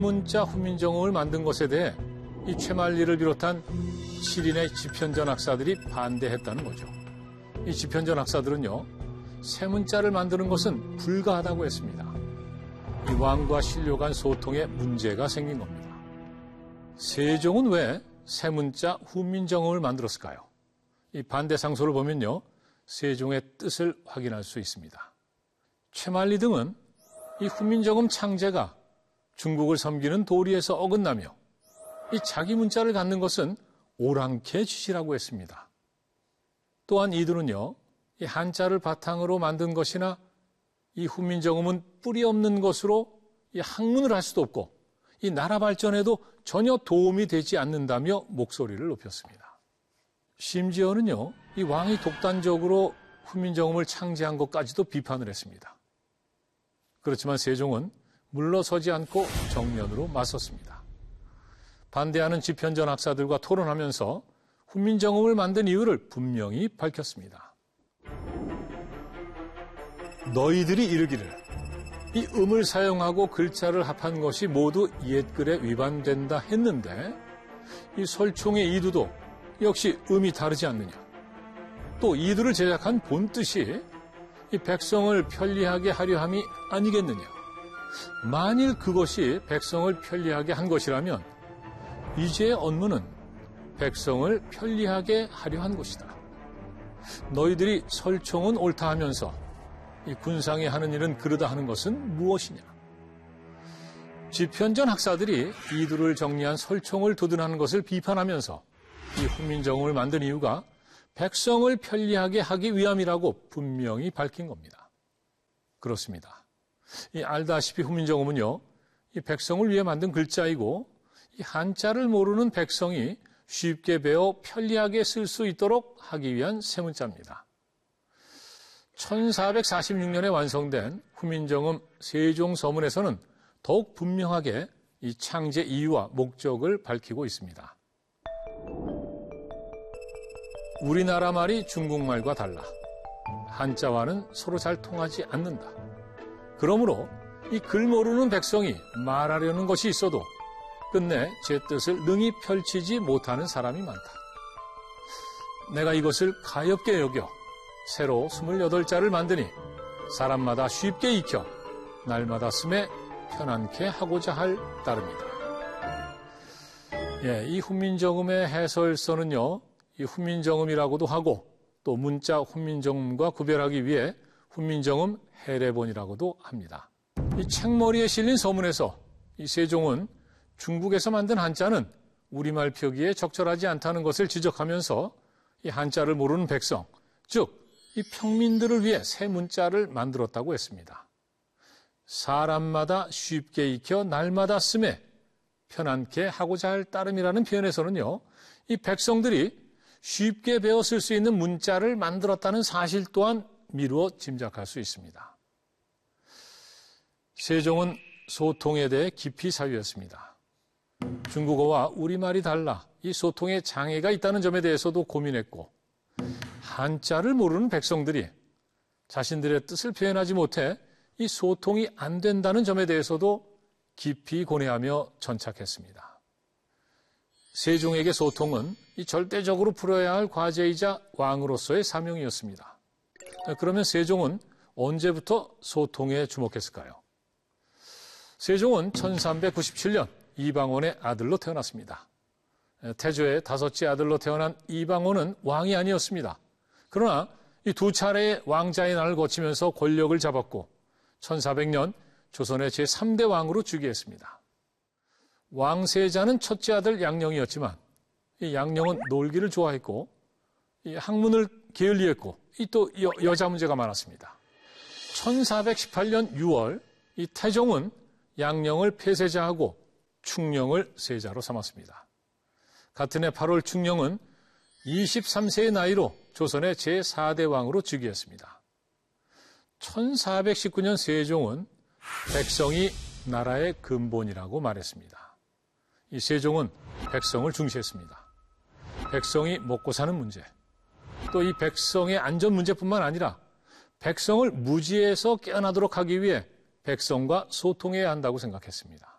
문자 훈민정음을 만든 것에 대해 이 최만리를 비롯한 7인의 집현전 학사들이 반대했다는 거죠. 이 집현전 학사들은요, 새 문자를 만드는 것은 불가하다고 했습니다. 이 왕과 신료 간 소통에 문제가 생긴 겁니다. 세종은 왜 새 문자 훈민정음을 만들었을까요? 이 반대 상소를 보면요, 세종의 뜻을 확인할 수 있습니다. 최만리 등은 이 훈민정음 창제가 중국을 섬기는 도리에서 어긋나며 이 자기 문자를 갖는 것은 오랑캐 짓이라고 했습니다. 또한 이들은요, 이 한자를 바탕으로 만든 것이나 이 훈민정음은 뿌리 없는 것으로 이 학문을 할 수도 없고 이 나라 발전에도 전혀 도움이 되지 않는다며 목소리를 높였습니다. 심지어는요, 이 왕이 독단적으로 훈민정음을 창제한 것까지도 비판을 했습니다. 그렇지만 세종은 물러서지 않고 정면으로 맞섰습니다. 반대하는 집현전 학사들과 토론하면서 훈민정음을 만든 이유를 분명히 밝혔습니다. 너희들이 이르기를 이 음을 사용하고 글자를 합한 것이 모두 옛글에 위반된다 했는데 이 설총의 이두도 역시 음이 다르지 않느냐. 또 이두를 제작한 본뜻이 이 백성을 편리하게 하려 함이 아니겠느냐. 만일 그것이 백성을 편리하게 한 것이라면 이제의 업무는 백성을 편리하게 하려 한 것이다. 너희들이 설총은 옳다 하면서 이 군상이 하는 일은 그르다 하는 것은 무엇이냐. 집현전 학사들이 이두를 정리한 설총을 두둔하는 것을 비판하면서 이 훈민정음을 만든 이유가 백성을 편리하게 하기 위함이라고 분명히 밝힌 겁니다. 그렇습니다. 이 알다시피 훈민정음은요, 이 백성을 위해 만든 글자이고 이 한자를 모르는 백성이 쉽게 배워 편리하게 쓸 수 있도록 하기 위한 새문자입니다. 1446년에 완성된 훈민정음 세종서문에서는 더욱 분명하게 이 창제 이유와 목적을 밝히고 있습니다. 우리나라 말이 중국말과 달라 한자와는 서로 잘 통하지 않는다. 그러므로 이 글 모르는 백성이 말하려는 것이 있어도 끝내 제 뜻을 능히 펼치지 못하는 사람이 많다. 내가 이것을 가엾게 여겨 새로 28자를 만드니 사람마다 쉽게 익혀 날마다 쓰매 편안케 하고자 할 따름이다. 이 훈민정음의 해설서는요, 이 훈민정음이라고도 하고 또 문자 훈민정음과 구별하기 위해 훈민정음 해례본이라고도 합니다. 이 책머리에 실린 서문에서 이 세종은 중국에서 만든 한자는 우리말 표기에 적절하지 않다는 것을 지적하면서 이 한자를 모르는 백성, 즉 이 평민들을 위해 새 문자를 만들었다고 했습니다. 사람마다 쉽게 익혀 날마다 쓰매 편안케 하고자 할 따름이라는 표현에서는요, 이 백성들이 쉽게 배워 쓸 수 있는 문자를 만들었다는 사실 또한 미루어 짐작할 수 있습니다. 세종은 소통에 대해 깊이 사유했습니다. 중국어와 우리말이 달라 이 소통에 장애가 있다는 점에 대해서도 고민했고, 한자를 모르는 백성들이 자신들의 뜻을 표현하지 못해 이 소통이 안 된다는 점에 대해서도 깊이 고뇌하며 전착했습니다. 세종에게 소통은 이 절대적으로 풀어야 할 과제이자 왕으로서의 사명이었습니다. 그러면 세종은 언제부터 소통에 주목했을까요? 세종은 1397년 이방원의 아들로 태어났습니다. 태조의 5째 아들로 태어난 이방원은 왕이 아니었습니다. 그러나 이 2차례의 왕자의 날을 거치면서 권력을 잡았고 1400년 조선의 제3대 왕으로 즉위했습니다. 왕세자는 첫째 아들 양녕이었지만 이 양녕은 놀기를 좋아했고 이 학문을 게을리했고 또 여자 문제가 많았습니다. 1418년 6월 이 태종은 양녕을 폐세자하고 충녕을 세자로 삼았습니다. 같은 해 8월 충녕은 23세의 나이로 조선의 제4대 왕으로 즉위했습니다. 1419년 세종은 백성이 나라의 근본이라고 말했습니다. 이 세종은 백성을 중시했습니다. 백성이 먹고 사는 문제, 또 이 백성의 안전 문제뿐만 아니라 백성을 무지에서 깨어나도록 하기 위해 백성과 소통해야 한다고 생각했습니다.